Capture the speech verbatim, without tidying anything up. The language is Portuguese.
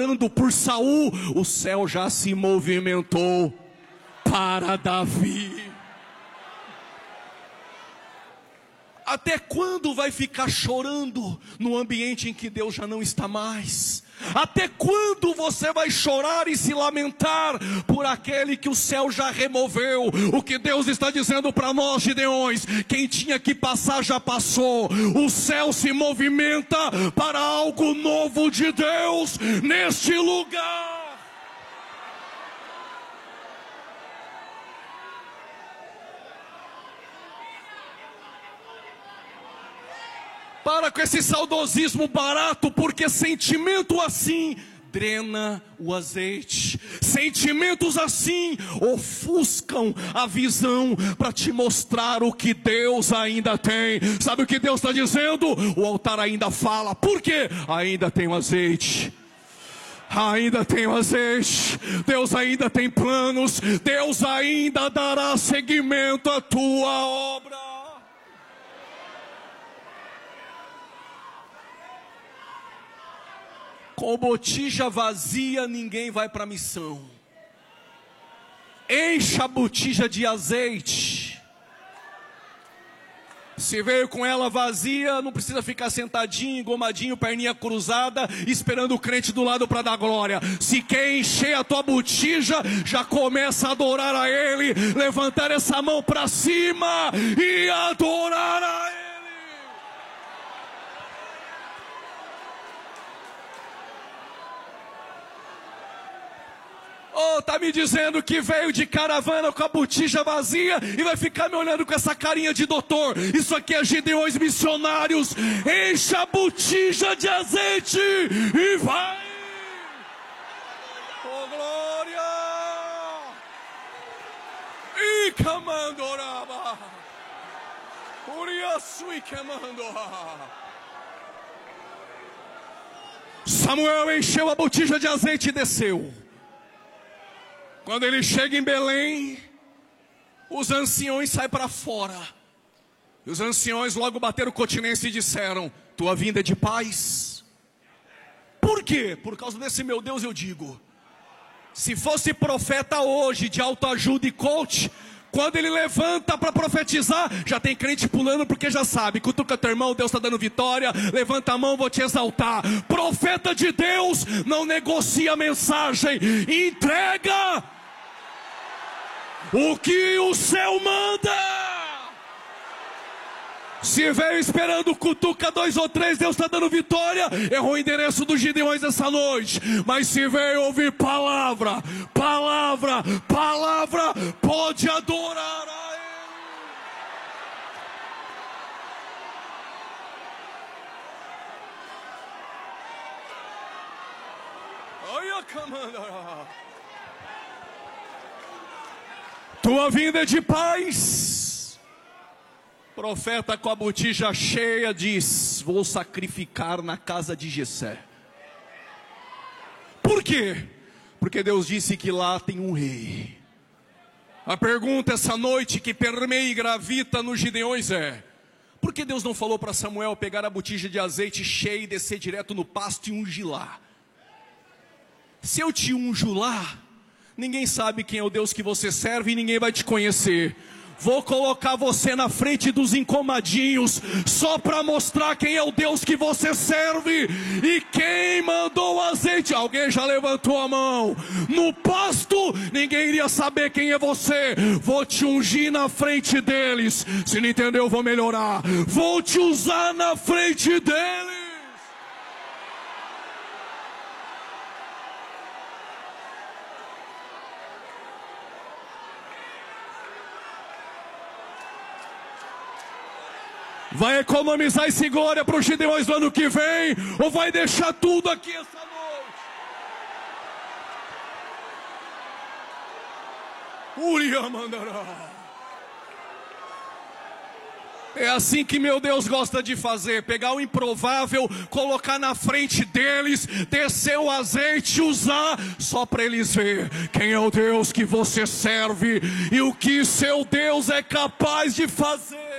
por Saul, o céu já se movimentou para Davi. Até quando vai ficar chorando no ambiente em que Deus já não está mais? Até quando você vai chorar e se lamentar por aquele que o céu já removeu? O que Deus está dizendo para nós, Gideões: quem tinha que passar já passou. O céu se movimenta para algo novo de Deus neste lugar. Para com esse saudosismo barato, porque sentimento assim drena o azeite. Sentimentos assim ofuscam a visão para te mostrar o que Deus ainda tem. Sabe o que Deus está dizendo? O altar ainda fala. Por quê? Ainda tem o azeite. Ainda tem o azeite. Deus ainda tem planos. Deus ainda dará seguimento à tua obra. Com botija vazia ninguém vai para a missão. Encha a botija de azeite. Se veio com ela vazia, não precisa ficar sentadinho, engomadinho, perninha cruzada, esperando o crente do lado para dar glória. Se quer encher a tua botija, já começa a adorar a Ele, levantar essa mão para cima e adorar a Ele. Oh, tá me dizendo que veio de caravana com a botija vazia e vai ficar me olhando com essa carinha de doutor? Isso aqui é Gideões missionários. Encha a botija de azeite e vai. Oh, glória! E camandoraba. Uriaçu e camandoraba. Samuel encheu a botija de azeite e desceu. Quando ele chega em Belém, os anciões saem para fora. E os anciões logo bateram continência e disseram: tua vinda é de paz. Por quê? Por causa desse meu Deus eu digo. Se fosse profeta hoje de autoajuda e coach, quando ele levanta para profetizar, já tem crente pulando porque já sabe: cutuca teu irmão, Deus está dando vitória, levanta a mão, vou te exaltar. Profeta de Deus não negocia mensagem, entrega o que o céu manda. Se veio esperando cutuca dois ou três, Deus está dando vitória, errou o endereço dos Gideões essa noite. Mas se veio ouvir palavra, palavra, palavra, pode adorar a Ele. Olha, camada. Tua vinda é de paz. Profeta com a botija cheia diz: vou sacrificar na casa de Jessé. Por quê? Porque Deus disse que lá tem um rei. A pergunta essa noite que permeia e gravita nos Gideões é: por que Deus não falou para Samuel pegar a botija de azeite cheia e descer direto no pasto e ungir lá? Se eu te unjo lá, ninguém sabe quem é o Deus que você serve e ninguém vai te conhecer. Vou colocar você na frente dos encomadinhos, só para mostrar quem é o Deus que você serve. E quem mandou o azeite? Alguém já levantou a mão. No pasto, ninguém iria saber quem é você. Vou te ungir na frente deles. Se não entendeu, vou melhorar. Vou te usar na frente deles. Vai economizar esse glória para os Gideões do ano que vem, ou vai deixar tudo aqui essa noite? Uria mandará. É assim que meu Deus gosta de fazer: pegar o improvável, colocar na frente deles, descer o azeite, usar, só para eles ver quem é o Deus que você serve e o que seu Deus é capaz de fazer.